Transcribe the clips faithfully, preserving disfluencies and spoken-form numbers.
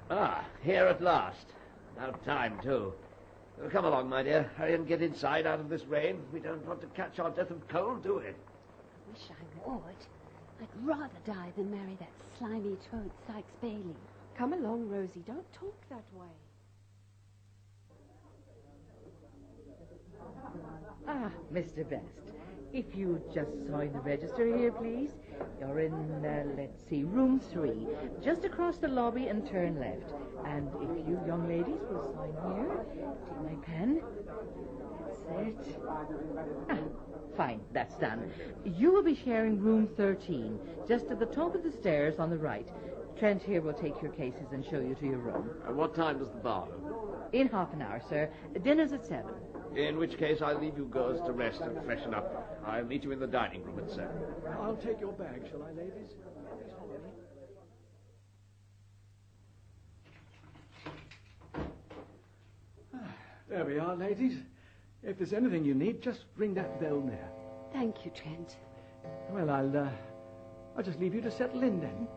Ah, here at last. About time, too. Well, come along, my dear. Hurry and get inside out of this rain. We don't want to catch our death of cold, do we? I wish I would. I'd rather die than marry that slimy toad Sykes Bailey. Come along, Rosie. Don't talk that way. Ah, Mister Best. If you just sign the register here, please. You're in, uh, let's see, room three. Just across the lobby and turn left. And if you young ladies will sign here, take my pen. That's it. Ah, fine, that's done. You will be sharing room thirteen, just at the top of the stairs on the right. Trent here will take your cases and show you to your room. Uh, what time does the bar open? In half an hour, sir. Dinner's at seven. In which case, I'll leave you girls to rest and freshen up. I'll meet you in the dining room at seven. I'll take your bag, shall I, ladies? There we are, ladies. If there's anything you need, just ring that bell there. Thank you, Trent. Well, I'll, uh, I'll just leave you to settle in then.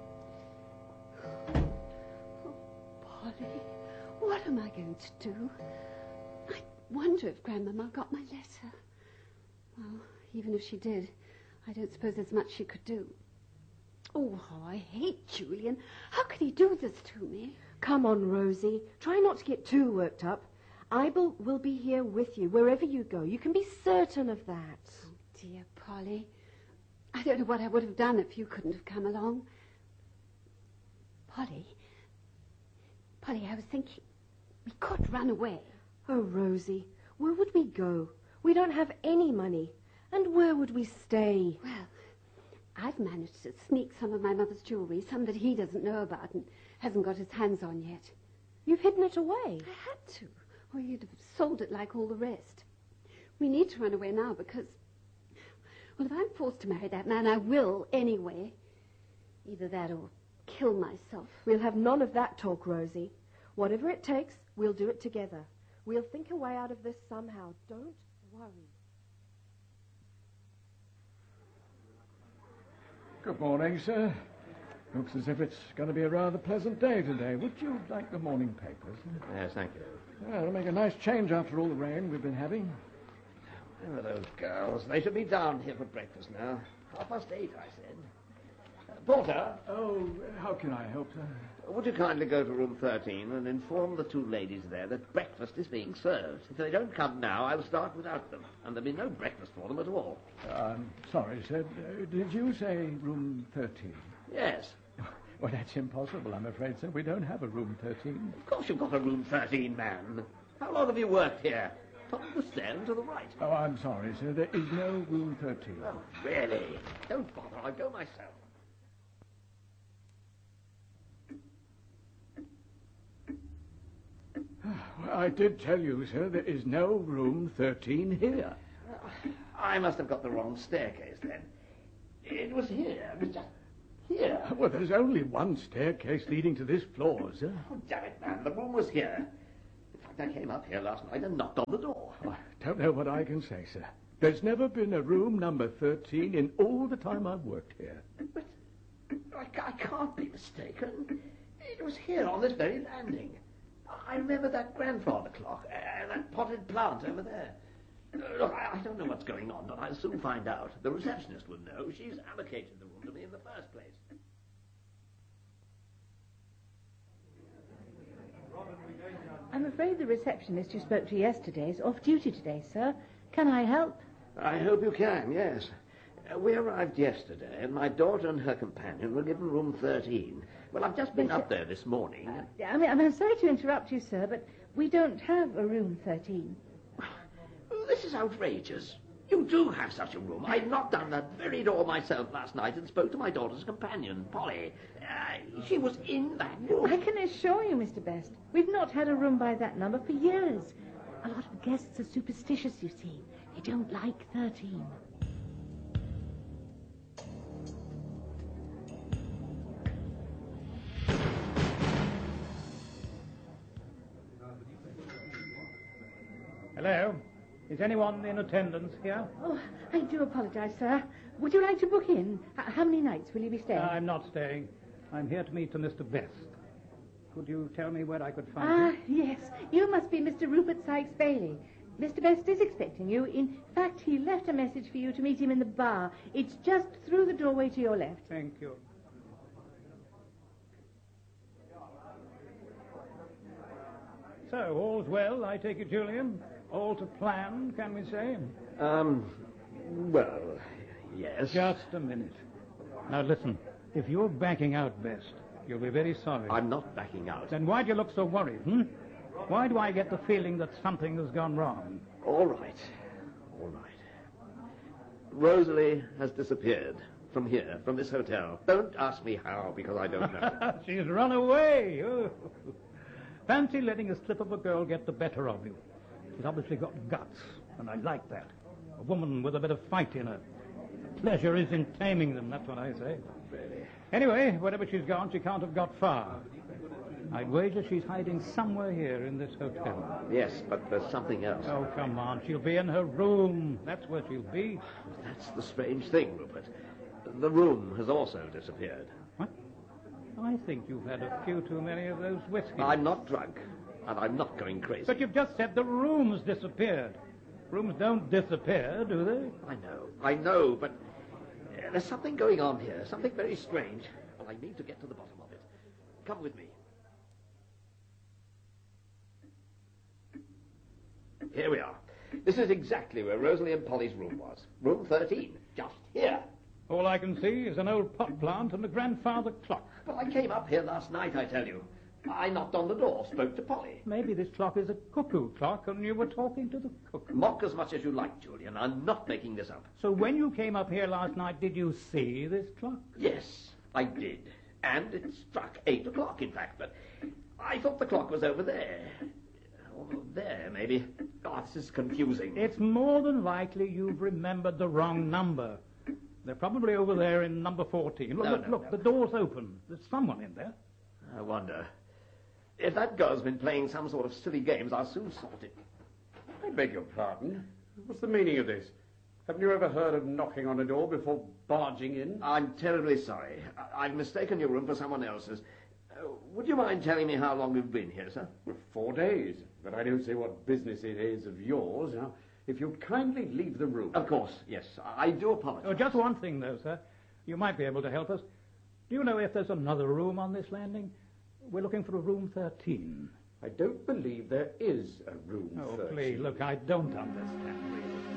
Oh, Polly, what am I going to do? I wonder if Grandmama got my letter. Well, even if she did, I don't suppose there's much she could do. Oh, how I hate Julian. How could he do this to me? Come on, Rosie. Try not to get too worked up. Ibel will be here with you wherever you go. You can be certain of that. Oh, dear Polly. I don't know what I would have done if you couldn't have come along. Polly. Polly, I was thinking we could run away. Oh, Rosie, where would we go? We don't have any money. And where would we stay? Well, I've managed to sneak some of my mother's jewelry, some that he doesn't know about and hasn't got his hands on yet. You've hidden it away. I had to, or you'd have sold it like all the rest. We need to run away now because, well, if I'm forced to marry that man, I will anyway. Either that or kill myself. We'll have none of that talk, Rosie. Whatever it takes, we'll do it together. We'll think a way out of this somehow. Don't worry. Good morning, sir. Looks as if it's going to be a rather pleasant day today. Would you like the morning papers? Yes, thank you. Well, it'll make a nice change after all the rain we've been having. Where are those girls? They should be down here for breakfast now. Half past eight, I said. Uh, Porter. Oh, how can I help, sir? Would you kindly go to room thirteen and inform the two ladies there that breakfast is being served? If they don't come now, I'll start without them, and there'll be no breakfast for them at all. I'm sorry, sir. Uh, did you say room thirteen? Yes. Well, that's impossible, I'm afraid, sir. We don't have a room thirteen. Of course you've got a room thirteen, man. How long have you worked here? Top of the stairs and to the right. Oh, I'm sorry, sir. There is no room thirteen. Oh, really? Don't bother. I'll go myself. Well, I did tell you, sir, there is no room thirteen here. I must have got the wrong staircase, then. It was here. It was just here. Well, there's only one staircase leading to this floor, sir. Oh, damn it, man. The room was here. In fact, I came up here last night and knocked on the door. Oh, I don't know what I can say, sir. There's never been a room number thirteen in all the time I've worked here. But I, I can't be mistaken. It was here on this very landing. I remember that grandfather clock and that potted plant over there. Uh, Look, I, I don't know what's going on, but I'll soon find out. The receptionist will know. She's allocated the room to me in the first place. I'm afraid the receptionist you spoke to yesterday is off duty today, sir. Can I help? I hope you can, yes. Uh, we arrived yesterday, and my daughter and her companion were given room thirteen. Well, I've just been But, uh, up there this morning. Uh, I mean, I'm sorry to interrupt you, sir, but we don't have a room thirteen. This is outrageous. You do have such a room. I knocked on that very door myself last night and spoke to my daughter's companion, Polly. Uh, she was in that room. I can assure you, Mister Best, we've not had a room by that number for years. A lot of guests are superstitious, you see. They don't like thirteen. Hello? Is anyone in attendance here? Oh, I do apologize, sir. Would you like to book in? H- how many nights will you be staying? I'm not staying. I'm here to meet a Mister Best. Could you tell me where I could find Ah, you? yes. You must be Mister Rupert Sykes-Bailey. Mister Best is expecting you. In fact, he left a message for you to meet him in the bar. It's just through the doorway to your left. Thank you. So, all's well, I take it, Julian? All to plan, can we say? Um, well, yes. Just a minute. Now, listen. If you're backing out, Best, you'll be very sorry. I'm not backing out. Then why do you look so worried, hmm? Why do I get the feeling that something has gone wrong? All right. All right. Rosalie has disappeared from here, from this hotel. Don't ask me how, because I don't know. She's run away. Oh. Fancy letting a slip of a girl get the better of you. She's obviously got guts, and I like that. A woman with a bit of fight in her. The pleasure is in taming them, that's what I say. Really? Anyway, wherever she's gone, she can't have got far. I'd wager she's hiding somewhere here in this hotel. Yes, but there's something else. Oh, come on. She'll be in her room. That's where she'll be. That's the strange thing, Rupert. The room has also disappeared. What? I think you've had a few too many of those whiskeys. I'm not drunk, and I'm not going crazy. But you've just said the room's disappeared. Rooms don't disappear, do they? I know, I know, but uh, there's something going on here, something very strange, and I need to get to the bottom of it. Come with me. Here we are. This is exactly where Rosalie and Polly's room was. Room thirteen, just here. All I can see is an old pot plant and a grandfather clock. But I came up here last night, I tell you. I knocked on the door, spoke to Polly. Maybe this clock is a cuckoo clock and you were talking to the cuckoo. Mock as much as you like, Julian. I'm not making this up. So when you came up here last night, did you see this clock? Yes, I did. And it struck eight o'clock, in fact, but I thought the clock was over there. Over there, maybe. Oh, this is confusing. It's more than likely you've remembered the wrong number. They're probably over there in number fourteen. Look, No, look, no, look, no. the door's open. There's someone in there. I wonder. If that girl's been playing some sort of silly games, I'll soon sort it. I beg your pardon. What's the meaning of this? Haven't you ever heard of knocking on a door before barging in? I'm terribly sorry. I- I've mistaken your room for someone else's. Uh, would you mind telling me how long you've been here, sir? Well, four days. But I don't see what business it is of yours. Now, if you'd kindly leave the room. Of course, yes. I I do apologize. Oh, just one thing, though, sir. You might be able to help us. Do you know if there's another room on this landing? We're looking for a room thirteen. I don't believe there is a room Oh, thirteen. please, look, I don't understand, really.